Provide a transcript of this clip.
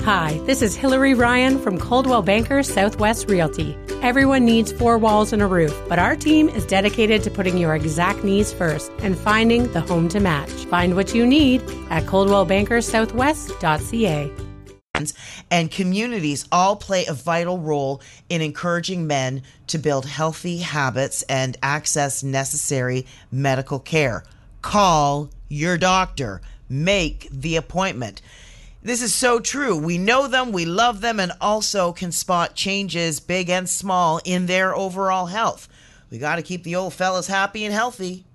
Hi, this is Hillary Ryan from Coldwell Banker Southwest Realty. Everyone needs four walls and a roof, but our team is dedicated to putting your exact needs first and finding the home to match. Find what you need at coldwellbankersouthwest.ca. And communities all play a vital role in encouraging men to build healthy habits and access necessary medical care. Call your doctor. Make the appointment. This is so true. We know them, we love them, and also can spot changes, big and small, in their overall health. We got to keep the old fellas happy and healthy.